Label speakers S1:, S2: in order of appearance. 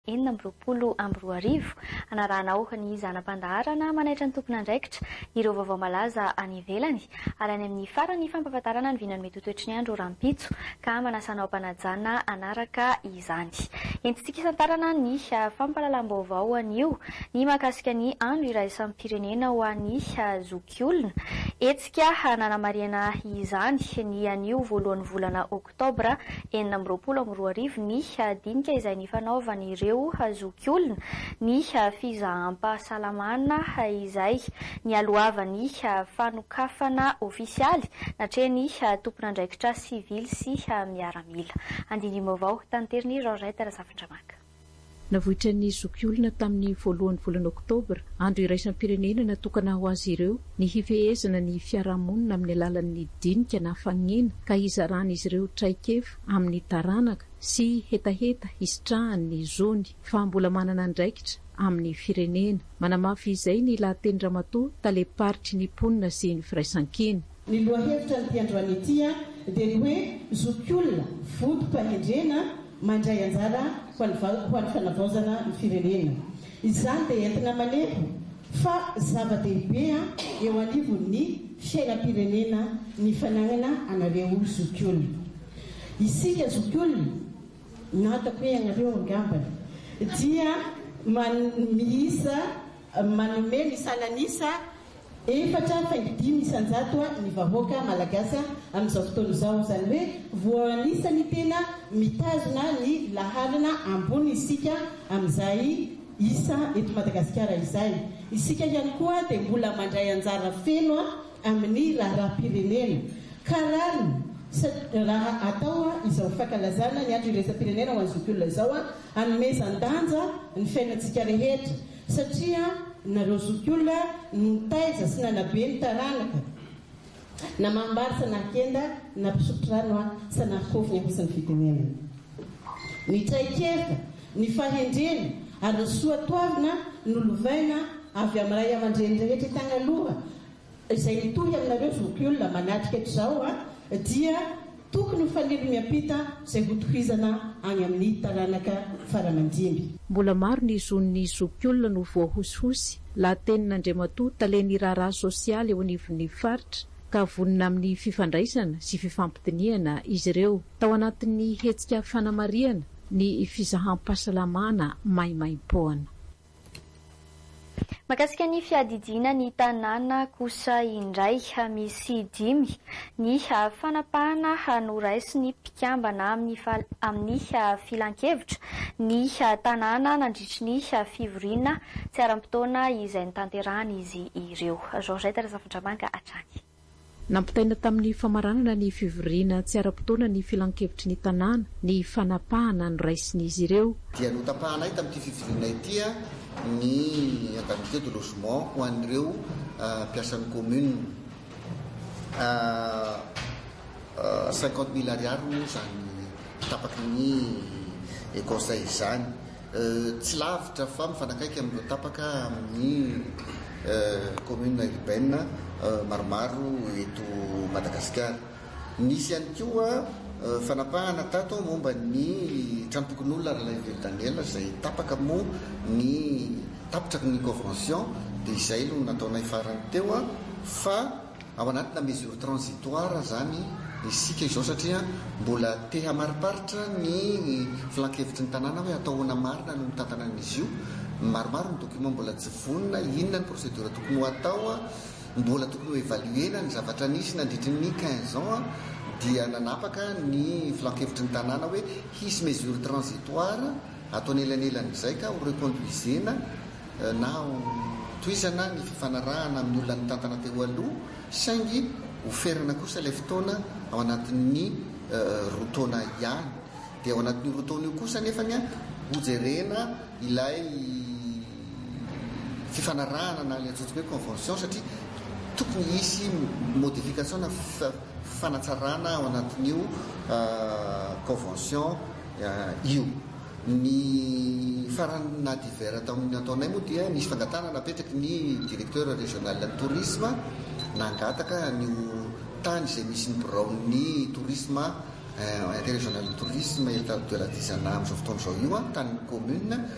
S1: 2024 anarahana ny zanam-pandaharana manaitra ny tompon'andraikitra ireo vaovao malaza any ivelany ary any amin'ny farany fampahafantarana ny vinany mety toetry ny andro rampitso ka manasanao mpanajana anaraka izany. Entitsika isantarana ny fampahalalam-baovao anio ny mahakasika ny andro iraisam-pirenena ho an'ny zokiolona. Etsika nanamariana izany ny anio voalohan'ny volana Oktobra 2024 ny dinika izay nifanaovany ireo zokiolona ny fizahampahasalamana izay nialoavany fanokafana ofisialy natreny tompon'andraikitra sivily sy miaramila. Andiny vaovao tanteriny Georgette Razafindramaka.
S2: Navohitra ny zokiolona tamin'ny voalohan'ny volana Oktobra, andro iraisam-pirenena natokana ho azy ireo ny hifehezana ny fiarahamonina amin'ny alalan'ny dinika na fanina ka izaran'izy ireo traikefa amin'ny taranaka sy hetaheta isitrahan'ny zony fa mbola manana andraikitra amin'ny firenena. Manamafy izay ny lahateny Ramatoa taleparitry ny mponina sy ny firaisan-kina.
S3: Ny lohahevitra ny androany ity dia ny hoe zokiolona fotom-pahendrena mandray anjara ho an'ny fanavaozana ny firenena. Izany dia entina maneho fa zava-dehibe eo anivon'ny fiainam-pirenena ny fanagnana anareo zokiolona. Isika zokiolona natako hoe anareo angambany dia miisa manome ny sananisa 4.5 ny vahoaka malagasa amin'izao fotoana izao, izany hoe voanisany tena mitazona ny laharana ambony isika amin'izay isa eto Madagasikara izay. Isika ihany koa dia mbola mandray anjara feno amin'ny raharaham-pirenena karariny raha atao izao fankalazana ny andro iraisam-pirenena ho an'ny zokiolona izao hanomezan-danja ny fiainantsika rehetra satria nareo zokiolona nitaiza sy nanabe ny taranaka na mambary sanakenda na mpisotrano sanakofy ny ahosan'ny fitenena. Ny traikefa ny fahendrena ary soatoavina nolovaina avy amin'ray aman-dreny rehetra tagnaloha izay nitohy aminareo zokiolona manatrika etr'izao dia tokony ho fanely miampita izay hotohizana any amin'ny taranaka faramandimby.
S2: Mbola maro ny zon'ny zokiolona no voahosihosy lahatenin'Andriamatoa taleny raharaha sosialy eo anivon'ny faritra ka vonina amin'ny fifandraisana sy fifampidiniana izy ireo tao anatin'ny hetsika fanamariana ny fizahampahasalamana maimaim-poana.
S1: Makasika ny fiadidina ny tanàna kosa indray misy 5 ny fanapahana noraisy ny mpikambana amin'ny filan-kevitra ny tanàna nandritry ny fivoriana tsy aram-potoana izay nitanterahana izy ireo. Georgette Razafindramaka atrany.
S2: Nampitaina tamin'ny famaranana ny fivoriana tsy aram-potoana ny filan-kevitry ny tanàna ny fanapahana noraisin'izy ireo.
S4: Dia notapahanay tamin'ity fivoriana ity ny indemnité de logement ho an'ireo mpiasan'ny commune 50 000 ariary no zany tapaky ny conseil izany. Tsy lavitra fa mifanakaiky amin'ireo tapaka amin'ny commune urbaine maromaro eto Madagasikara. Nisy ihany koa fanapahana tato momba ny tranotokon'olona Rahalavely Daniel izay tapaka moa ny tapitra ny convention dia izay no nataonay farany teo fa ao anatina mesure transitoire zany isika izao satria mbola te hamariparitra ny filan-kevitry ny tanàna hoe ataona marina no mitantanan'izy io. Maromaro ny document mbola tsy vonona, inona ny procédure tokony ho atao, mbola tokony ho évaluena ny zavatra nisy nandritry ny 15 ans dia nanapaka ny filan-kevitry ny tanàna hoe hisy mesure transitoire ataony elanelan'izay ka ho reconduisena na toizana ny fifanarahana amin'ny olona ny tantana teo aloha saingy ho ferana kosa ilay fotoana ao anatin'ny rotaona ihany. Dia ao anatin'ny rotaona io kosa nefany hojerena ilay fifanarahana na ilay atsotsika hoe convention satria tokony hisy modification na fanatsarana ao anatin'io convention io. Ny farany na divers ataonay moa dia nisy fangatana napetraky ny directeur régional tourisme nangataka ny tany izay misy ny birao ny tourisme interrégional tourisme etat de la Tizana amin'izao fotoana izao io tany commune